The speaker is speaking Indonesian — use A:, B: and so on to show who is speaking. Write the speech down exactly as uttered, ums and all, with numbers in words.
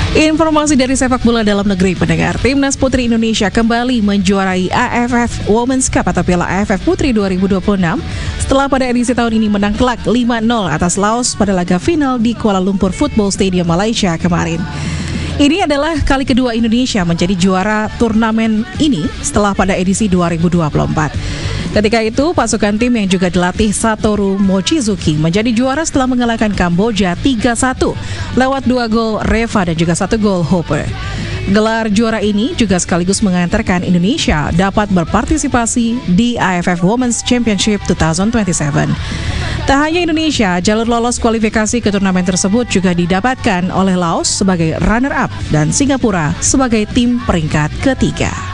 A: Informasi dari sepak bola dalam negeri pendengar, Timnas Putri Indonesia kembali menjuarai A F F Women's Cup atau Piala A F F Putri dua ribu dua puluh enam setelah pada edisi tahun ini menang telak lima nol atas Laos pada laga final di Kuala Lumpur Football Stadium Malaysia kemarin. Ini adalah kali kedua Indonesia menjadi juara turnamen ini setelah pada edisi dua ribu dua puluh empat. Ketika itu, pasukan tim yang juga dilatih Satoru Mochizuki menjadi juara setelah mengalahkan Kamboja tiga satu lewat dua gol Reva dan juga satu gol Hopper. Gelar juara ini juga sekaligus mengantarkan Indonesia dapat berpartisipasi di A F F Women's Championship dua ribu dua puluh tujuh. Tak hanya Indonesia, jalur lolos kualifikasi ke turnamen tersebut juga didapatkan oleh Laos sebagai runner-up dan Singapura sebagai tim peringkat ketiga.